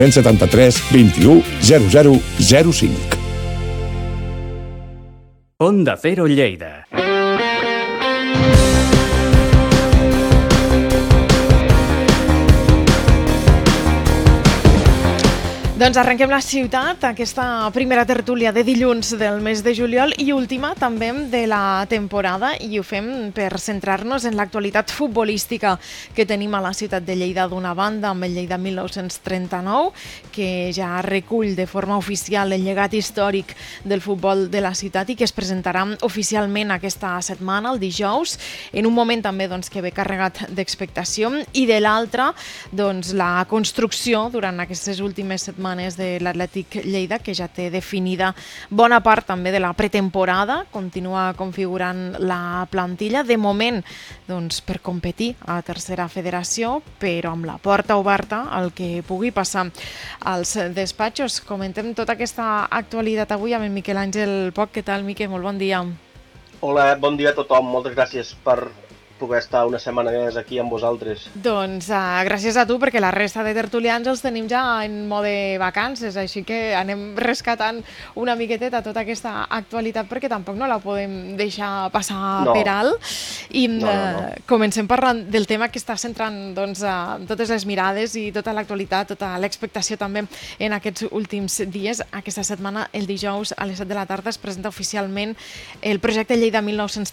173 21 00 05. Onda Cero Lleida. Doncs arrenquem la ciutat, aquesta primera tertúlia de dilluns del mes de juliol i última també de la temporada, i ho fem per centrar-nos en l'actualitat futbolística que tenim a la ciutat de Lleida d'una banda, amb el Lleida 1939, que ja recull de forma oficial el llegat històric del futbol de la ciutat i que es presentarà oficialment aquesta setmana, el dijous, en un moment també que ve carregat d'expectació, i de l'altra la construcció durant aquestes últimes setmanes de l'Atlètic Lleida, que ja té definida bona part també de la pretemporada, continua configurant la plantilla, de moment per competir a la tercera federació, però amb la porta oberta al que pugui passar als despatxos. Comentem tota aquesta actualitat avui amb en Miquel Àngel Poch. Què tal, Miquel? Molt bon dia. Hola, bon dia a tothom. Moltes gràcies per poder estar una setmana més aquí amb vosaltres. Doncs gràcies a tu, perquè la resta de tertulians els tenim ja en mode vacances, així que anem rescatant una miqueteta tota aquesta actualitat, perquè tampoc no la podem deixar passar per alt. I comencem parlant del tema que està centrant totes les mirades i tota l'actualitat, tota l'expectació també en aquests últims dies. Aquesta setmana, el dijous a les 7 de la tarda, es presenta oficialment el projecte Lleida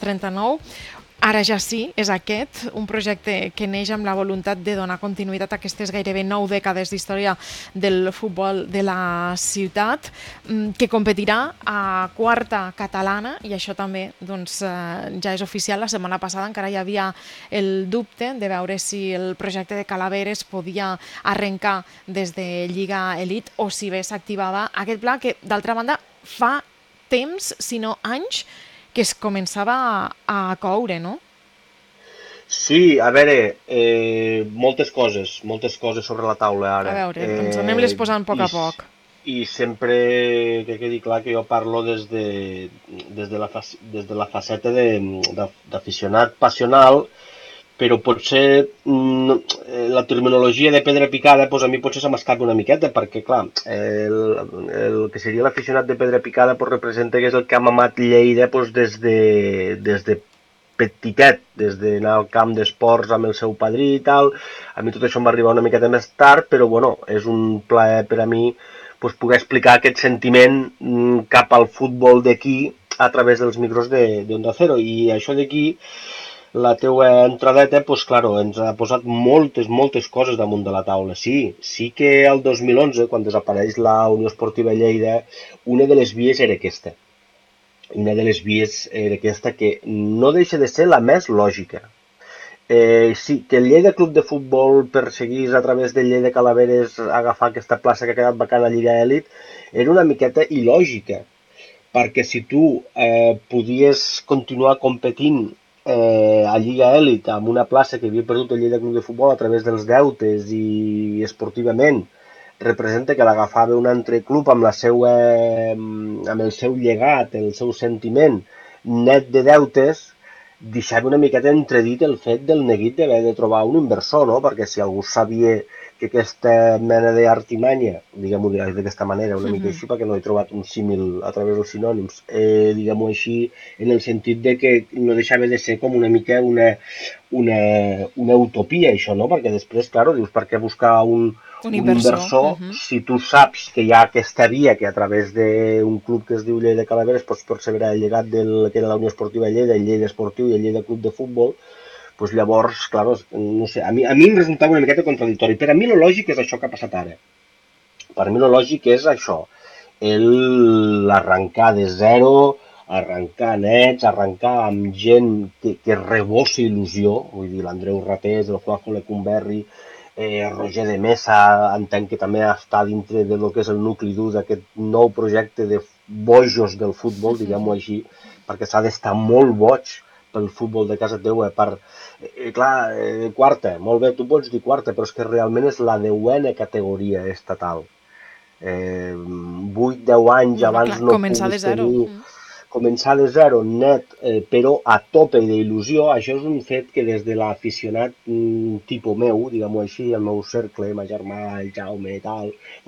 1939. Ara ja sí, és aquest, un projecte que neix amb la voluntat de donar continuïtat a aquestes gairebé 9 dècades d'història del futbol de la ciutat, que competirà a quarta catalana, i això també ja és oficial. La setmana passada encara hi havia el dubte de veure si el projecte de Calaveres podia arrencar des de Lliga Elit o si bé s'activava aquest pla que, d'altra banda, fa temps, si no anys, que es començava a coure, no? Sí, a veure, moltes coses sobre la taula ara. A veure, doncs anem-les posant a poc a poc. I sempre que quedi clar que jo parlo des de la faceta d'aficionat passional, però potser la terminologia de pedra picada a mi potser se m'escapa una miqueta, perquè clar, el que seria l'aficionat de pedra picada representa que és el que ha mamat Lleida des de petitet, des d'anar al camp d'esports amb el seu padrí i tal. A mi tot això em va arribar una miqueta més tard, però bueno, és un plaer per a mi poder explicar aquest sentiment cap al futbol d'aquí a través dels micros d'Onda Cero. I això d'aquí, la teua entradeta, claro, ens ha posat moltes coses damunt de la taula. Sí que el 2011, quan desapareix la Unió Esportiva Lleida, una de les vies era aquesta. Que no deixa de ser la més lògica. Sí, que el Lleida Club de Futbol perseguís a través del Lleida Calaveres agafar aquesta plaça que ha quedat vacant a Lliga Elit era una miqueta il·lògica, perquè si tu podies continuar competint a Lliga Elit amb una plaça que havia perdut el Lleida Club de Futbol a través dels deutes i esportivament representa que l'agafava un altre club amb el seu llegat, el seu sentiment net de deutes, deixava una miqueta entredit el fet del neguit d'haver de trobar un inversor, no? Perquè si algú sabia que aquesta mena d'artimanya, diguem-ho d'aquesta manera, una mica així, perquè no he trobat un símil a través dels sinònims, diguem-ho així, en el sentit de que no deixava de ser com una mica una utopia, això, no? Perquè després, clar, dius, per què buscar un inversor si tu saps que hi ha aquesta via que a través d'un club que es diu Lleida Calaveres pots perseverar el llegat que era la Unió Esportiva Lleida, el Lleida Esportiu i el Lleida Club de Futbol, doncs llavors, clar, no sé, a mi em resultava una miqueta contradictori. Per a mi el lògic és això que ha passat ara. Per a mi el lògic és això, l'arrencar de zero, arrencar nets, arrencar amb gent que rebossi il·lusió, vull dir, l'Andreu Ratés, el Juanjo Lecumberri, Roger de Mesa, entenc que també està dintre de lo que és el nucli dur d'aquest nou projecte de bojos del futbol, diguem-ho així, perquè s'ha d'estar molt boig pel futbol de casa teua, quarta, molt bé, tu pots dir quarta, però és que realment és la 10a categoria estatal. 8-10 anys abans no puguis tenir començar de zero net, però a tope d'il·lusió, això és un fet que des de l'aficionat tipus meu, diguem-ho així, el meu cercle, ma germà, el Jaume i tal,